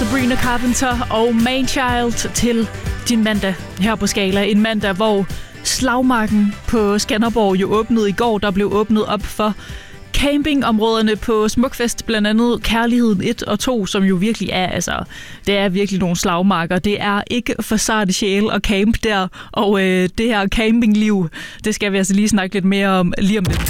Sabrina Carpenter og Manchild til din mandag her på Skala. En mandag, hvor slagmarken på Skanderborg jo åbnede i går. Der blev åbnet op for campingområderne på Smukfest, blandt andet Kærligheden 1 og 2, som jo virkelig er, det er virkelig nogle slagmarker. Det er ikke for sarte sjæle at camp der, og det her campingliv, det skal vi altså lige snakke lidt mere om lige om lidt.